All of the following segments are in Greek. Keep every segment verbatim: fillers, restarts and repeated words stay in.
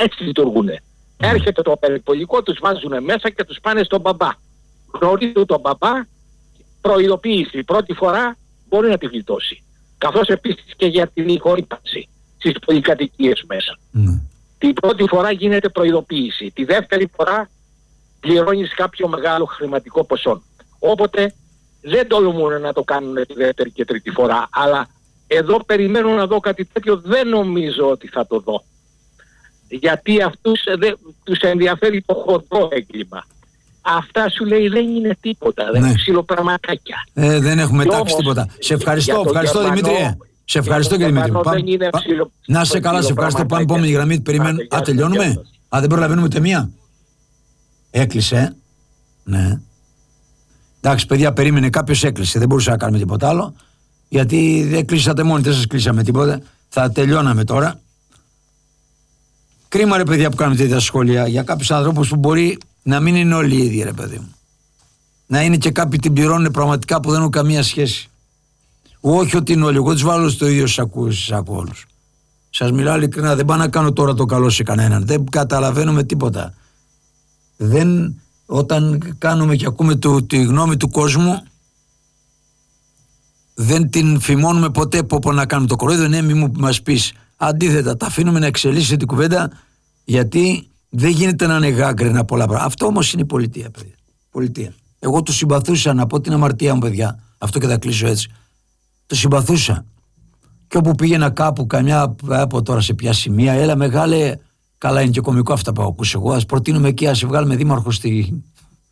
Έτσι λειτουργούν. Mm. Έρχεται το περιπολικό, τους βάζουν μέσα και τους πάνε στον μπαμπά. Γνωρίζει τον μπαμπά, προειδοποίηση. Πρώτη φορά μπορεί να τη γλιτώσει. Καθώς επίσης και για την ηχορύπανση στις πολυκατοικίες μέσα. Mm. Την πρώτη φορά γίνεται προειδοποίηση. Τη δεύτερη φορά πληρώνεις κάποιο μεγάλο χρηματικό ποσό. Όποτε δεν τολμούν να το κάνουν τη δεύτερη και τρίτη φορά. Αλλά εδώ περιμένω να δω κάτι τέτοιο, δεν νομίζω ότι θα το δω. Γιατί αυτούς δεν τους ενδιαφέρει το χοντρό έγκλημα. Αυτά σου λέει δεν είναι τίποτα, δεν ναι. είναι ψιλοπραματάκια. Ε, δεν έχουμε τάξει τίποτα. Σε ευχαριστώ, ευχαριστώ Γερμανό, Δημήτρη. Σε ευχαριστώ και Δημήτρη. Ψιλο... Να σε καλά, σε ευχαριστώ. Πάμε επόμενη γραμμή. Περιμένω. Α, τελειώνουμε. Α, δεν προλαβαίνουμε ούτε μία. Έκλεισε. Ναι. Εντάξει, παιδιά, περίμενε. Κάποιος έκλεισε. Δεν μπορούσα να κάνουμε τίποτα άλλο. Γιατί δεν κλείσατε μόνοι, δεν σας κλείσαμε τίποτα. Θα τελειώναμε τώρα. Κρίμα ρε παιδιά που κάνουμε τέτοια σχόλια για κάποιους ανθρώπους που μπορεί να μην είναι όλοι οι ίδιοι, ρε παιδί μου. Να είναι και κάποιοι την πληρώνουν πραγματικά που δεν έχουν καμία σχέση. Όχι ότι είναι όλοι. Εγώ τους βάλω στο ίδιο σακού, σακού όλους. Σας μιλάω ειλικρινά, δεν πάω να κάνω τώρα το καλό σε κανέναν. Δεν καταλαβαίνουμε τίποτα. Δεν, όταν κάνουμε και ακούμε το, τη γνώμη του κόσμου, δεν την φημώνουμε ποτέ πω, πω να κάνουμε το κορόιδο. Ναι, μη μου μας πεις. Αντίθετα, τα αφήνουμε να εξελίσσεται την κουβέντα, γιατί δεν γίνεται να είναι γάγκρενα πολλά πράγματα. Αυτό όμως είναι η πολιτεία, παιδιά. Πολιτεία. Εγώ του συμπαθούσα, να πω την αμαρτία μου, παιδιά. Αυτό και θα κλείσω έτσι. Το συμπαθούσα. Και όπου πήγαινα κάπου, καμιά από τώρα σε ποια σημεία, έλα μεγάλε, καλά είναι και κωμικό αυτά που ακούσω εγώ. Ας προτείνουμε εκεί, ας σε βγάλουμε δήμαρχο στη.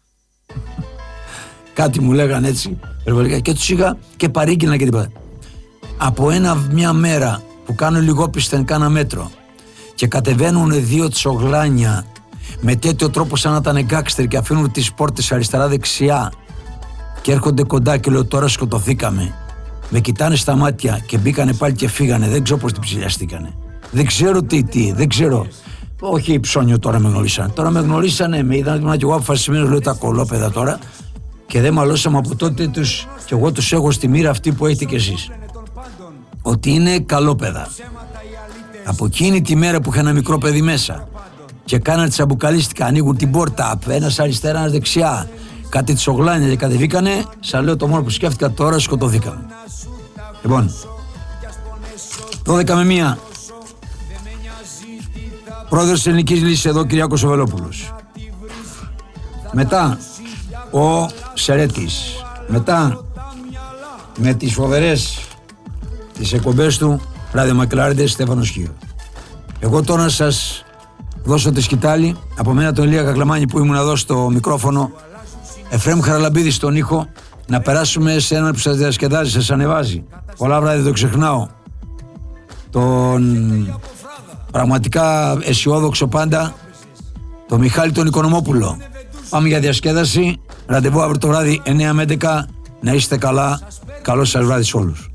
Κάτι μου λέγανε έτσι. Και τους είχα και παρήγγυλνα και τίποτα. Από ένα, μια μέρα που κάνουν λιγόπιστα κάνα μέτρο και κατεβαίνουν δύο τσογλάνια με τέτοιο τρόπο σαν να ήταν γκάξτερ και αφήνουν τις πόρτες αριστερά-δεξιά και έρχονται κοντά και λέω τώρα σκοτωθήκαμε. Με κοιτάνε στα μάτια και μπήκανε πάλι και φύγανε. Δεν ξέρω πώς την ψηλιαστήκανε. Δεν ξέρω τι, τι, δεν ξέρω. Όχι ψώνιο τώρα με γνωρίσανε. Τώρα με γνωρίσανε, με είδαν και εγώ αποφασισμένος, λέω τα κολόπεδα τώρα και δεν μαλώσαμε από τότε τους και εγώ τους έχω στη μοίρα αυτή που έχετε κι εσείς. Ότι είναι καλόπεδα. Από εκείνη τη μέρα που είχα ένα μικρό παιδί μέσα και κάνανε τσαμπουκαλίστικα, ανοίγουν την πόρτα, ένας αριστερά, ένας δεξιά, κάτι τσογλάνια και κατεβήκανε, σας λέω το μόνο που σκέφτηκα τώρα, σκοτωθήκαμε. Λοιπόν, δώδεκα με μία, πρόεδρος της Ελληνικής Λύσης εδώ, Κυριάκος Βελόπουλος. Μετά, ο Σερέτης. Μετά, με τις φοβερές τις εκπομπές του, ραδιομακελάριδες, Στέφανος Χίο. Εγώ τώρα να σας δώσω τη σκητάλη, από μένα τον Ηλία Κακλαμάνη που ήμουν εδώ στο μικρόφωνο, Εφραίμ Χαραλαμπίδη στον ήχο, να περάσουμε σε έναν που σας διασκεδάζει, σας ανεβάζει. Πολλά βράδυ το ξεχνάω. Τον πραγματικά αισιόδοξο πάντα, τον Μιχάλη τον Οικονομόπουλο. Πάμε για διασκέδαση, ραντεβού αύριο το βράδυ εννιά με έντεκα, να είστε καλά, καλό σας βράδυ σε όλους.